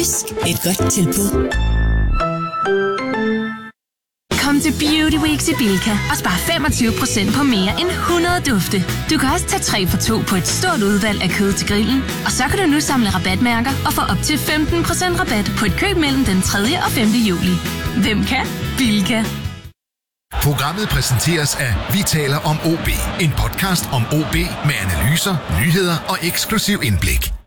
Jysk. Et godt tilbud. Kom til Beauty Weeks i Bilka og spar 25% på mere end 100 dufte. Du kan også tage 3 for 2 på et stort udvalg af kød til grillen. Og så kan du nu samle rabatmærker og få op til 15% rabat på et køb mellem den 3. og 5. juli. Hvem kan? Bilka. Programmet præsenteres af Vi taler om OB. En podcast om OB med analyser, nyheder og eksklusiv indblik.